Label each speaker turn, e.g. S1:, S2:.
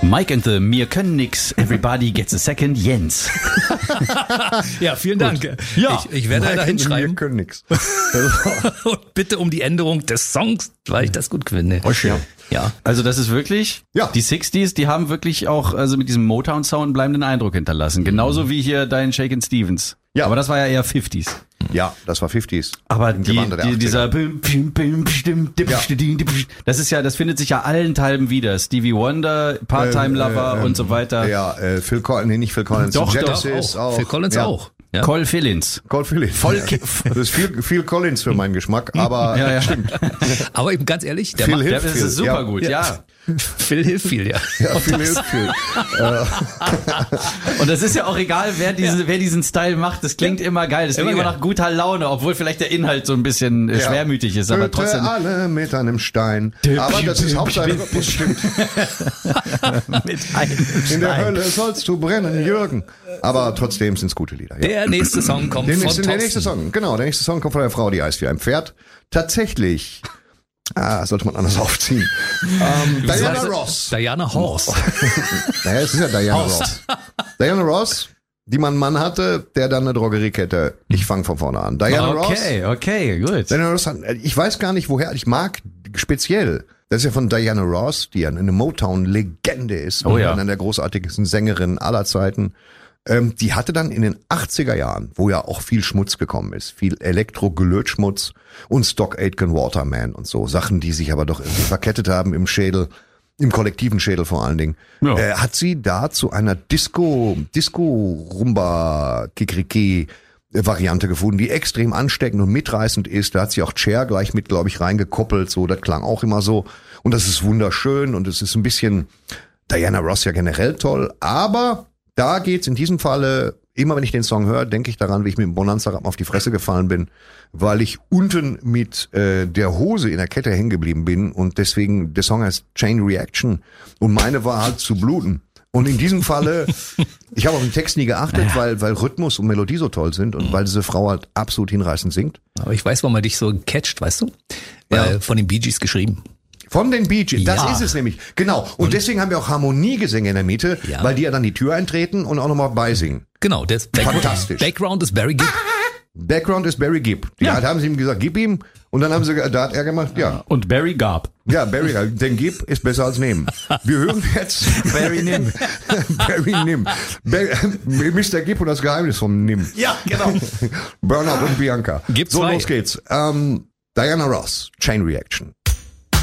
S1: Mike and the Wir können nix, everybody gets a second, Jens.
S2: Ja, vielen Dank.
S1: Ja.
S2: Ich werde da
S3: Wir
S2: hinschreiben.
S3: können nix.
S2: Und bitte um die Änderung des Songs, weil ich das gut finde. Ja.
S1: Also das ist wirklich,
S3: Ja.
S1: die 60s, die haben wirklich auch, also mit diesem Motown-Sound einen bleibenden Eindruck hinterlassen. Genauso wie hier dein Shakin' Stevens.
S3: Ja.
S1: Aber das war ja eher 50s.
S3: Ja, das war 50s.
S1: Aber
S3: Im Gewande der 80er.
S1: dieser das ist ja, das findet sich ja allenthalben wieder. Stevie Wonder, Part-Time Lover und so weiter.
S3: Ja, Phil Collins, nee, nicht Phil Collins.
S1: Doch,
S3: Genesis
S2: auch. Phil Collins
S3: ja.
S2: auch. Ja.
S1: Col Philins.
S3: Cole Phillips. Das ist viel Collins für meinen Geschmack, aber
S1: Ja, ja.
S3: stimmt.
S2: Aber eben ganz ehrlich, der
S3: Phil
S2: macht,
S3: hilft
S1: Das
S3: viel.
S1: ist super
S3: Ja.
S1: gut, ja.
S2: Phil hilft viel, ja.
S3: Ja, Phil hilft viel.
S1: Und das ist ja auch egal, wer diesen Style macht. Das klingt immer geil. Das klingt
S2: Immer
S1: immer
S2: geil.
S1: nach guter Laune, obwohl vielleicht der Inhalt so ein bisschen schwermütig ist, aber
S3: Töte
S1: trotzdem
S3: alle mit einem Stein. Aber das ist Hauptsache Rhythmus, stimmt.
S1: mit einem
S3: In der
S1: Stein.
S3: Hölle sollst du brennen, Jürgen. Aber trotzdem sind's gute Lieder. Ja.
S2: Der nächste Song kommt von
S3: Der
S2: Thorsten.
S3: nächste Song, genau. Der nächste Song kommt von einer Frau, die heißt wie ein Pferd. Tatsächlich. Sollte man anders aufziehen. Diana Ross.
S2: Diana Horst.
S3: Naja, es ist ja Diana Ross. Diana Ross, die man einen Mann hatte, der dann eine Drogeriekette. Ich fange von vorne an. Diana Ross.
S1: Okay, gut.
S3: Diana Ross, ich weiß gar nicht woher, ich mag speziell, das ist ja von Diana Ross, die ja eine Motown-Legende ist.
S1: Oh ja.
S3: Eine der großartigsten Sängerinnen aller Zeiten. Die hatte dann in den 80er Jahren, wo ja auch viel Schmutz gekommen ist, viel Elektro-Gelötschmutz und Stock Aitken Waterman und so, Sachen, die sich aber doch irgendwie verkettet haben im Schädel, im kollektiven Schädel vor allen Dingen,
S1: Ja.
S3: hat sie da zu einer Disco-Rumba-Kikriki-Variante gefunden, die extrem ansteckend und mitreißend ist. Da hat sie auch Cher gleich mit, glaube ich, reingekoppelt, so, das klang auch immer so. Und das ist wunderschön und es ist ein bisschen Diana Ross ja generell toll, aber da geht's in diesem Falle, immer wenn ich den Song höre, denke ich daran, wie ich mit dem Bonanza-Rappen auf die Fresse gefallen bin, weil ich unten mit der Hose in der Kette hängen geblieben bin und deswegen, der Song heißt Chain Reaction und meine war halt zu bluten. Und in diesem Falle, ich habe auf den Text nie geachtet, weil Rhythmus und Melodie so toll sind und weil diese Frau halt absolut hinreißend singt.
S2: Aber ich weiß, warum man dich so catcht, weißt du?
S3: Ja.
S2: Von den Bee Gees geschrieben.
S3: Von den Bee Gees, das
S2: Ja.
S3: ist es nämlich. Genau. Und deswegen haben wir auch Harmoniegesänge in der Mitte,
S2: Ja.
S3: weil die ja dann die Tür eintreten und auch nochmal beisingen.
S2: Genau, das
S3: Fantastisch.
S2: Background ist Barry Gibb.
S3: Background ist Barry Gibb. Da haben sie ihm gesagt, gib ihm. Und dann haben sie, da hat er gemacht, ja.
S1: Und Barry Garb.
S3: Ja, Barry, denn Gibb ist besser als nehmen. Wir hören jetzt Barry Nim. Barry Nim. Mr. Gibb und das Geheimnis vom Nim.
S1: Ja, genau.
S3: Burnout und Bianca.
S2: Gibb
S3: So,
S2: 2.
S3: los geht's. Diana Ross, Chain Reaction.